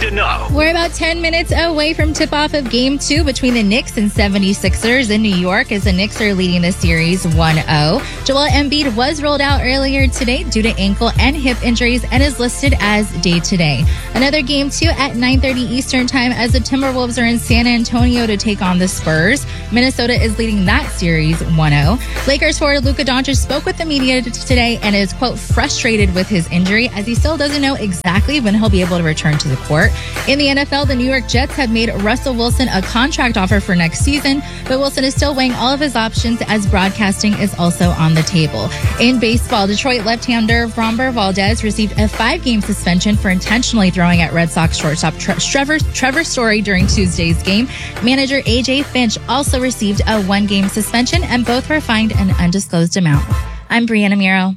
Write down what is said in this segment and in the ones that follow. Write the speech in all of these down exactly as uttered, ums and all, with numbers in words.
to know. We're about ten minutes away from tip-off of Game two between the Knicks and seventy-sixers in New York as the Knicks are leading the series one oh. Joel Embiid was rolled out earlier today due to ankle and hip injuries and is listed as day-to-day. Another Game two at nine thirty Eastern Time as the Timberwolves are in San Antonio to take on the Spurs. Minnesota is leading that series one oh. Lakers forward Luka Doncic spoke with the media today and is, quote, frustrated with his injury as he still doesn't know exactly when he'll be able to return to the court. In the N F L, the New York Jets have made Russell Wilson a contract offer for next season, but Wilson is still weighing all of his options as broadcasting is also on the table. In baseball, Detroit left-hander Framber Valdez received a five-game suspension for intentionally throwing at Red Sox shortstop Trevor, Trevor Story during Tuesday's game. Manager A J Finch also received a one-game suspension, and both were fined an undisclosed amount. I'm Brianna Muro.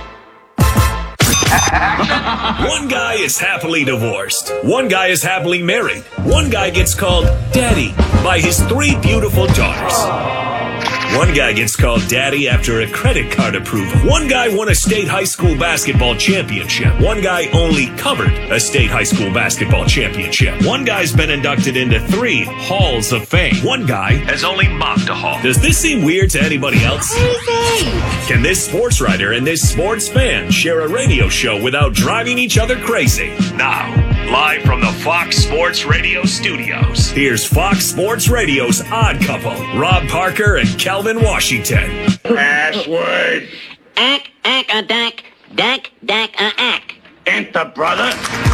One guy is happily divorced. One guy is happily married. One guy gets called daddy by his three beautiful daughters. One guy gets called daddy after a credit card approval. One guy won a state high school basketball championship. One guy only covered a state high school basketball championship. One guy's been inducted into three halls of fame. One guy has only mopped a hall. Does this seem weird to anybody else? Crazy! Can this sports writer and this sports fan share a radio show without driving each other crazy? Now, live from the Fox Sports Radio studios, here's Fox Sports Radio's Odd Couple, Rob Parker and Kelvin Washington. Password. Ack, ack, a dack, dack, dack, a ack. Enter, brother.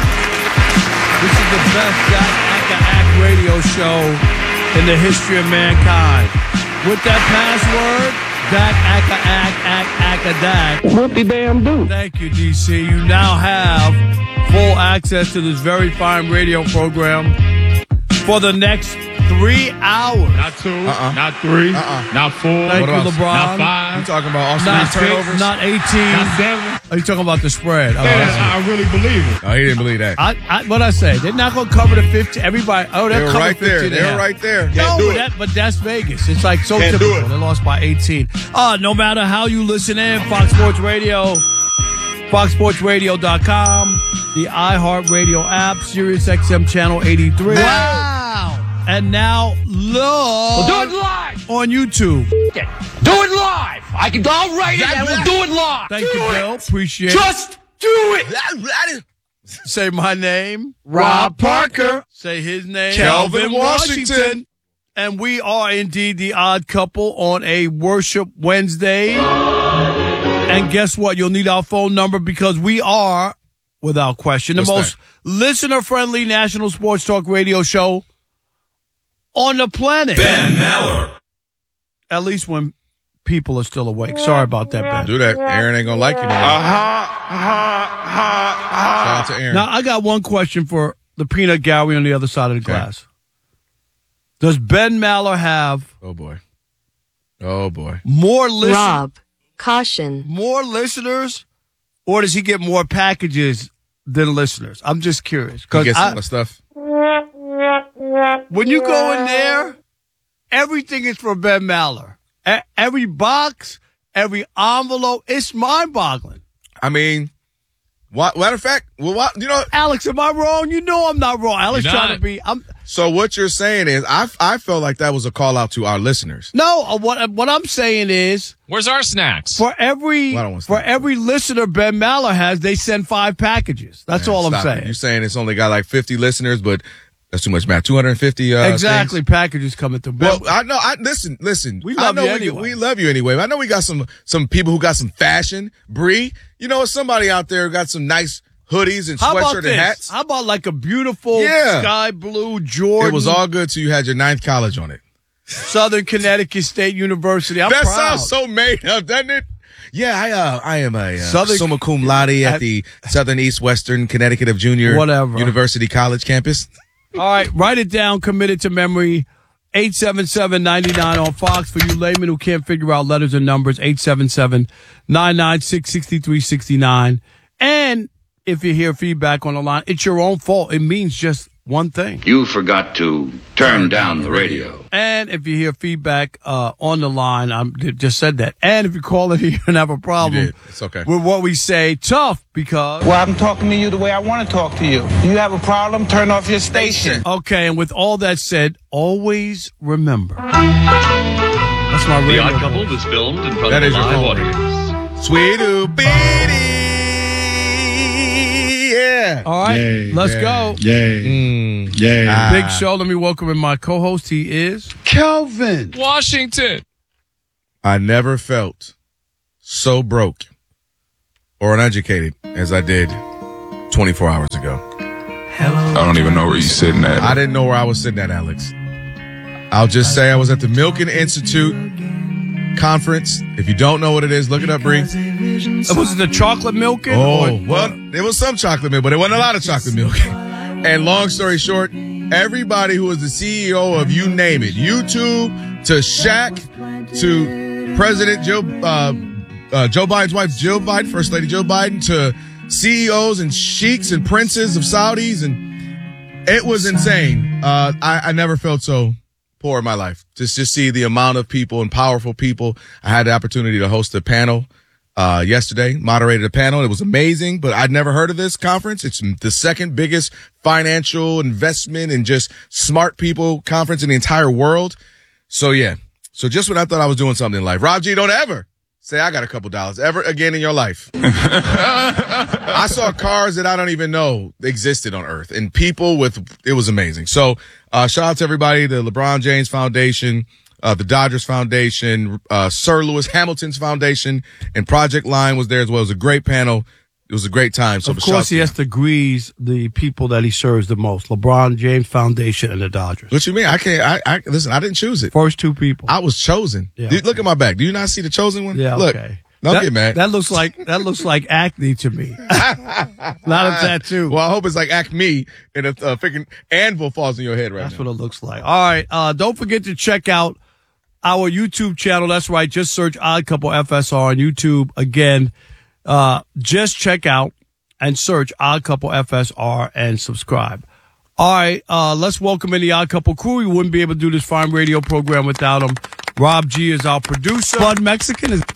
This is the best Dak Ack Ack radio show in the history of mankind. With that password, Dak Ack Ack Ack Ack Dak. What the damn do? Thank you, D C. You now have full access to this very fine radio program for the next three hours. Not two, Uh-uh. not three, Uh-uh. not four, Thank What you, else? LeBron. not five, You talking about Austin Not Reeves six, turnovers? not eighteen. not seven. Are you talking about the spread? Oh, Man, that's- I, I really believe it. Oh, he didn't believe that. I, I, what I say? They're not going to cover the fifteen. Everybody, oh, They they're were covering right there. fifteen. They and a were half. right there. No, Can't do but, it. that, but that's Vegas. It's like so Can't do typical. it. They lost by eighteen. Uh, no matter how you listen in, Fox Sports Radio, fox sports radio dot com, the iHeartRadio app, Sirius X M Channel eighty-three. Wow. And now, look Do it live. on YouTube. Do it live. I can. I'll write it and we'll do it live. Thank you, Bill. Appreciate it. Just do it. Say my name. Rob Parker. Say his name. Kelvin Washington. And we are indeed the odd couple on a Worship Wednesday. And guess what? You'll need our phone number because we are, without question, the What's most listener-friendly national sports talk radio show on the planet. Ben Maller. At least when people are still awake. Sorry about that, Ben. Do that. Aaron ain't gonna like you no more. Shout out to Aaron. Now, I got one question for the peanut gallery on the other side of the Okay. glass. Does Ben Maller have Oh boy. Oh boy. more listen- Rob, caution. more listeners, or does he get more packages than listeners? I'm just curious. He Because gets some of the stuff. when you go in there, everything is for Ben Maller. E- every box, every envelope, it's mind-boggling. I mean, what, matter of fact, well, what, you know, Alex, am I wrong? You know I'm not wrong. Alex You're trying not. to be. I'm so what you're saying is, I, I felt like that was a call out to our listeners. no. uh, What what I'm saying is, Where's our snacks? for every Well, I don't want to for stop. every listener Ben Maller has, they send five packages. That's Man, all I'm stop it. saying. You're saying it's only got like fifty listeners, but that's too much math. two hundred fifty uh, exactly, things? packages coming to Ben. Well, I know. I listen. Listen. We I love know you we, anyway. we love you anyway. I know we got some some people who got some fashion. Bree, you know, somebody out there who got some nice hoodies and How about sweatshirt this? and hats. How about like a beautiful Yeah. sky blue Jordan? It was all good till you had your ninth college on it. Southern Connecticut State University. I'm that proud. sounds so made up, doesn't it? Yeah, I uh, I am a uh, Southern- summa cum laude at the Southern East Western Connecticut of Junior Whatever. University College campus. All right, write it down. Commit it to memory. eight seven seven, nine nine on Fox. For you laymen who can't figure out letters and numbers, eight seven seven, nine nine six, six three six nine. And if you hear feedback on the line, it's your own fault. It means just one thing. You forgot to turn down the radio. And if you hear feedback uh, on the line, I just said that. And if you call in here and have a problem It's okay. with what we say, tough, because... Well, I'm talking to you the way I want to talk to you. You have a problem, turn off your station. Okay, and with all that said, always remember. That's my radio. The Odd Couple was filmed in front That of is a your live phone. audience. Sweet Oopity. Yeah. All right, Yay, let's yay, go. Yay. Mm. Yay. Ah. Big show. Let me welcome in my co-host. He is... Kelvin. Washington. I never felt so broke or uneducated as I did twenty-four hours ago. I don't even know where you're sitting at. I didn't know where I was sitting at, Alex. I'll just say I was at the Milken Institute conference. If you don't know what it is, look it up, Bree. Was it the chocolate milk? Oh, well, there was some chocolate milk, but it wasn't a lot of chocolate milk. And long story short, everybody who was the C E O of you name it, YouTube to Shaq to President Joe, uh, uh, Joe Biden's wife, Jill Biden, First Lady Jill Biden, to C E Os and sheiks and princes of Saudis. And it was insane. Uh, I, I never felt so poor in my life. Just to see the amount of people and powerful people. I had the opportunity to host a panel uh, yesterday, moderated a panel. It was amazing, but I'd never heard of this conference. It's the second biggest financial investment and just smart people conference in the entire world. So yeah. So just when I thought I was doing something in life, Rob G, don't ever say I got a couple dollars ever again in your life. I saw cars that I don't even know existed on Earth and people with, it was amazing. So, uh, shout out to everybody, the LeBron James Foundation, uh, the Dodgers Foundation, uh, Sir Lewis Hamilton's Foundation, and Project Line was there as well. It was a great panel. It was a great time. So Of course, he has to grease the people that he serves the most. LeBron James Foundation and the Dodgers. What you mean? I can't, I, I, listen, I didn't choose it. First two people. I was chosen. Yeah, Dude, okay. Look at my back. Do you not see the chosen one? Yeah, Look, okay. don't that, get mad. That looks like that looks like acne to me. Not a tattoo. Well, I hope it's like Acme and a uh, freaking anvil falls in your head right That's now. what it looks like. All right. Uh, don't forget to check out our YouTube channel. That's right. Just search Odd Couple F S R on YouTube. Again, uh, just check out and search Odd Couple F S R and subscribe. All right. Uh, let's welcome in the Odd Couple crew. We wouldn't be able to do this fine radio program without them. Rob G is our producer. Bud Mexican is.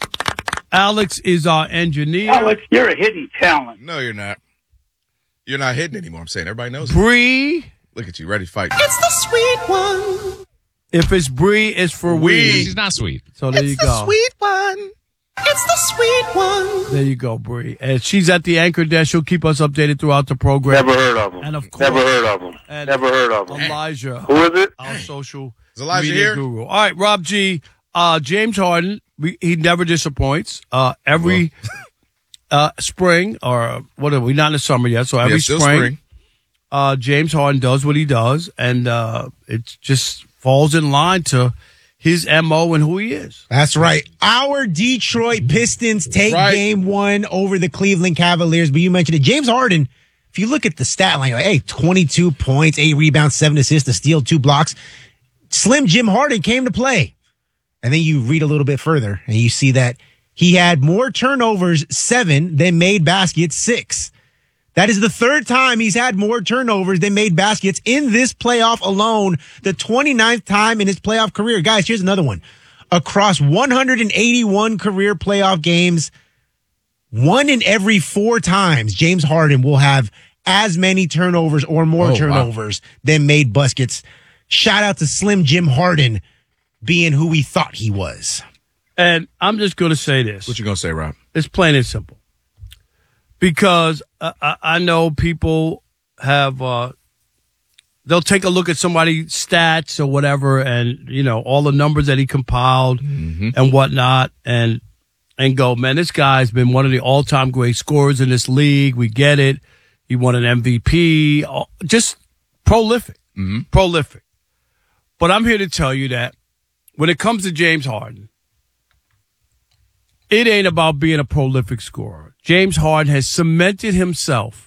Alex is our engineer. Alex, you're a hidden talent. No, you're not. You're not hidden anymore. I'm saying everybody knows it. Bree. Look at you, ready to fight. It's the sweet one. If it's Bree, it's for we. She's not sweet. So there you go. Sweet one. It's the sweet one. There you go, Bree. And she's at the anchor desk. She'll keep us updated throughout the program. Never heard of him. And of course, Never heard of him. and Never heard of him. Elijah, Who is it? our social Is Elijah media here? guru. All right, Rob G. Uh, James Harden, we, he never disappoints. Uh, every uh, spring, or what are we? Not in the summer yet, so every Yeah, still spring, spring. Uh, James Harden does what he does, and uh, it just falls in line to his M O and who he is. That's right. Our Detroit Pistons take Right. game one over the Cleveland Cavaliers. But you mentioned it. James Harden, if you look at the stat line, you're like, hey, twenty-two points, eight rebounds, seven assists, a steal, two blocks. Slim Jim Harden came to play. And then you read a little bit further and you see that he had more turnovers, seven, than made baskets, six. That is the third time he's had more turnovers than made baskets in this playoff alone, the twenty-ninth time in his playoff career. Guys, here's another one. Across one hundred eighty-one career playoff games, one in every four times, James Harden will have as many turnovers or more Oh, turnovers than made baskets. Shout out to Slim Jim Harden being who we thought he was. And I'm just going to say this. What you gonna say, Rob? It's plain and simple. Because uh, I, I know people have, uh, they'll take a look at somebody's stats or whatever and, you know, all the numbers that he compiled Mm-hmm. and whatnot and, and go, man, this guy's been one of the all-time great scorers in this league. We get it. He won an M V P. all- Just prolific. Mm-hmm. Prolific. But I'm here to tell you that when it comes to James Harden, it ain't about being a prolific scorer. James Harden has cemented himself.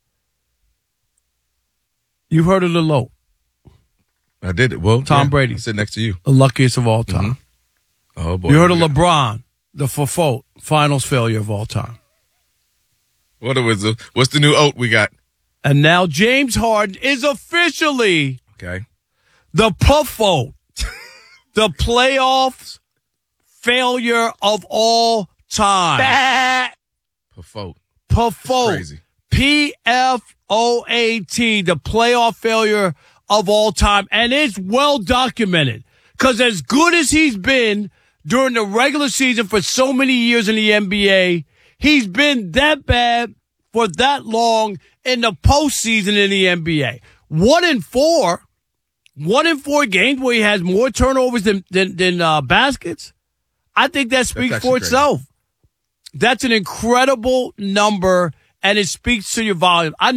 You've heard of the LOAT, I did it. Well, Tom yeah, Brady. I sit next to you. the luckiest of all time. Oh boy. You heard of Yeah. LeBron, the Fofo, finals failure of all time. What was the, what's the new oat we got? And now James Harden is officially Okay. the Puffote, the playoffs failure of all time. Puffote. Puffote. Crazy. P F O A T, the playoff failure of all time. And it's well documented. Because as good as he's been during the regular season for so many years in the N B A, he's been that bad for that long in the postseason in the N B A. One in four, one in four games where he has more turnovers than, than, than uh, baskets. I think that speaks That's for crazy. itself. That's an incredible number, and it speaks to your volume. I